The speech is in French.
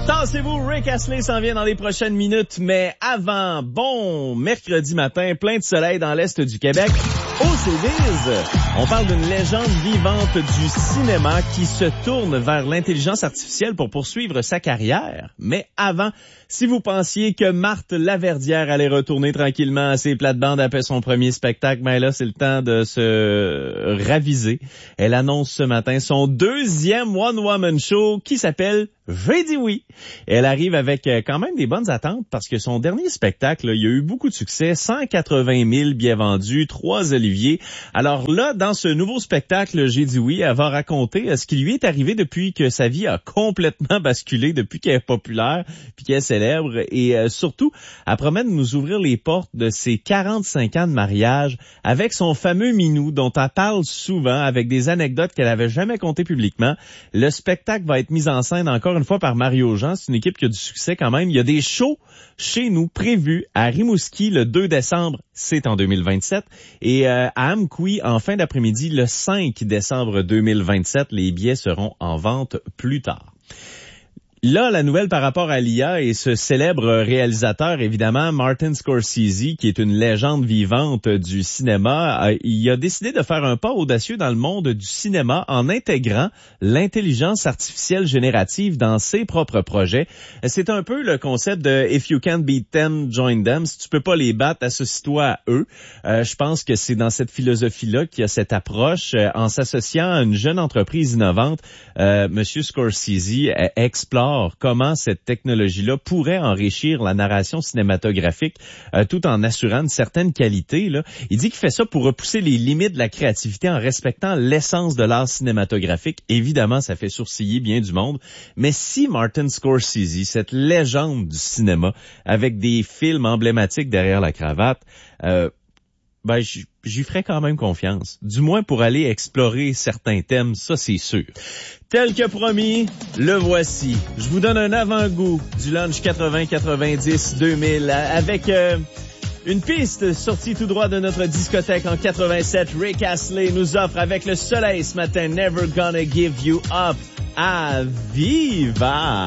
Tassez-vous, Rick Astley s'en vient dans les prochaines minutes, mais avant, bon mercredi matin, plein de soleil dans l'est du Québec. Au CDIS, on parle d'une légende vivante du cinéma qui se tourne vers l'intelligence artificielle pour poursuivre sa carrière. Mais avant, si vous pensiez que Marthe Laverdière allait retourner tranquillement à ses plates-bandes après son premier spectacle, ben là, c'est le temps de se raviser. Elle annonce ce matin son deuxième one-woman show qui s'appelle J'ai dit oui. Elle arrive avec quand même des bonnes attentes parce que son dernier spectacle, là, il y a eu beaucoup de succès, 180 000 billets vendus, 3 Olivier. Alors là, dans ce nouveau spectacle, J'ai dit oui, elle va raconter ce qui lui est arrivé depuis que sa vie a complètement basculé, depuis qu'elle est populaire, puis qu'elle est célèbre. Et surtout, elle promet de nous ouvrir les portes de ses 45 ans de mariage avec son fameux minou dont elle parle souvent avec des anecdotes qu'elle avait jamais contées publiquement. Le spectacle va être mis en scène encore une fois par Mario Jean. C'est une équipe qui a du succès quand même. Il y a des shows chez nous prévus à Rimouski le 2 décembre, c'est en 2027, et à Amqui en fin d'après-midi le 5 décembre 2027. Les billets seront en vente plus tard. Là, la nouvelle par rapport à l'IA et ce célèbre réalisateur, évidemment, Martin Scorsese, qui est une légende vivante du cinéma, il a décidé de faire un pas audacieux dans le monde du cinéma en intégrant l'intelligence artificielle générative dans ses propres projets. C'est un peu le concept de « If you can't beat them, join them ». Si tu peux pas les battre, associe-toi à eux. Je pense que c'est dans cette philosophie-là qu'il y a cette approche. En s'associant à une jeune entreprise innovante, Monsieur Scorsese explore comment cette technologie-là pourrait enrichir la narration cinématographique tout en assurant une certaine qualité. Là. Il dit qu'il fait ça pour repousser les limites de la créativité en respectant l'essence de l'art cinématographique. Évidemment, ça fait sourciller bien du monde. Mais si Martin Scorsese, cette légende du cinéma, avec des films emblématiques derrière la cravate, j'y ferais quand même confiance. Du moins pour aller explorer certains thèmes, ça c'est sûr. Tel que promis, le voici. Je vous donne un avant-goût du Lunch 80-90-2000 avec une piste sortie tout droit de notre discothèque en 87. Rick Astley nous offre avec le soleil ce matin Never Gonna Give You Up. À Viva!